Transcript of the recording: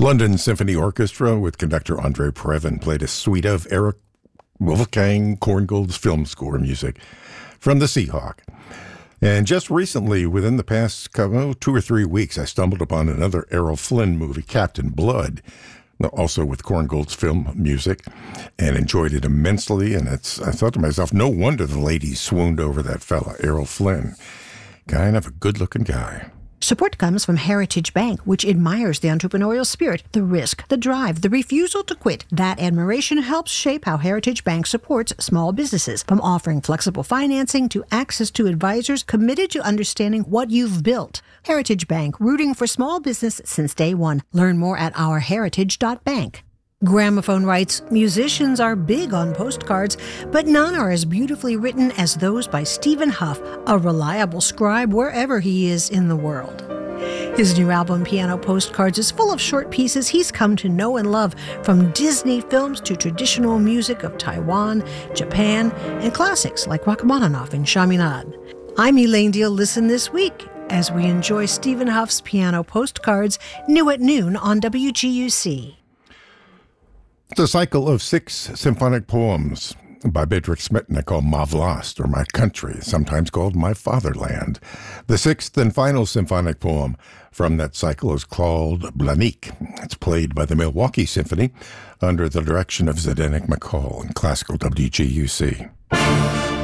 London Symphony Orchestra with conductor Andre Previn played a suite of Eric Wolfgang Korngold's film score music from The Seahawk. And just recently, within the past 2 or 3 weeks, I stumbled upon another Errol Flynn movie, Captain Blood, also with Korngold's film music, and enjoyed it immensely. And I thought to myself, no wonder the ladies swooned over that fella, Errol Flynn. Kind of a good-looking guy. Support comes from Heritage Bank, which admires the entrepreneurial spirit, the risk, the drive, the refusal to quit. That admiration helps shape how Heritage Bank supports small businesses, from offering flexible financing to access to advisors committed to understanding what you've built. Heritage Bank, rooting for small business since day one. Learn more at ourheritage.bank. Gramophone writes, musicians are big on postcards, but none are as beautifully written as those by Stephen Huff, a reliable scribe wherever he is in the world. His new album, Piano Postcards, is full of short pieces he's come to know and love, from Disney films to traditional music of Taiwan, Japan, and classics like Rachmaninoff and Chaminade. I'm Elaine Deal. Listen this week as we enjoy Stephen Huff's Piano Postcards, new at noon on WGUC. It's a cycle of 6 symphonic poems by Bedřich Smetana called Ma Vlast, or My Country, sometimes called My Fatherland. The 6th and final symphonic poem from that cycle is called Blanik. It's played by the Milwaukee Symphony under the direction of Zdeněk McCall in classical WGUC.